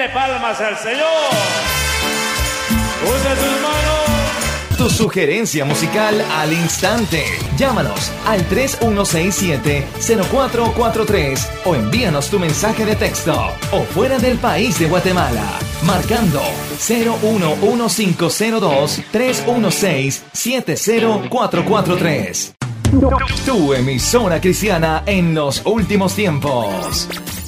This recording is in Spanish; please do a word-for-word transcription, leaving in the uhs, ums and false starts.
Dele palmas al Señor. Use sus manos. Tu sugerencia musical al instante. Llámanos al tres uno seis siete, cero cuatro cuatro tres o envíanos tu mensaje de texto o fuera del país de Guatemala, marcando cero uno uno cinco cero dos, tres uno seis, siete cero cuatro cuatro tres. Tu emisora cristiana en los últimos tiempos.